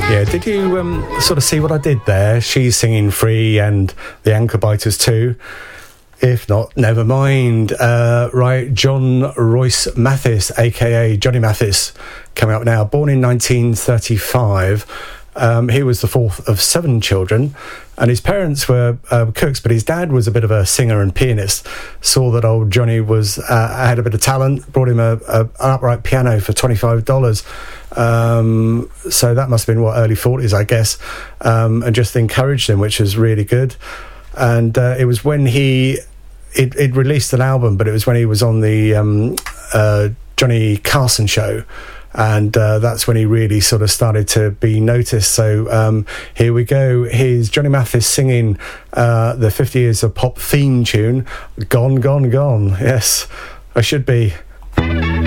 Yeah, did you sort of see what I did there? She's singing Free and the Anchor Biters too. If not, never mind. Right, John Royce Mathis, a.k.a. Johnny Mathis, coming up now. Born in 1935. He was the fourth of 7 children, and his parents were cooks, but his dad was a bit of a singer and pianist. Saw that old Johnny had a bit of talent, brought him an upright piano for $25. So that must have been, early 40s, I guess, and just encouraged him, which was really good. And it was when it released an album, but it was when he was on the Johnny Carson show. And that's when he really sort of started to be noticed. So here we go. Here's Johnny Mathis singing the 50 Years of Pop theme tune, Gone, Gone, Gone. Yes, I should be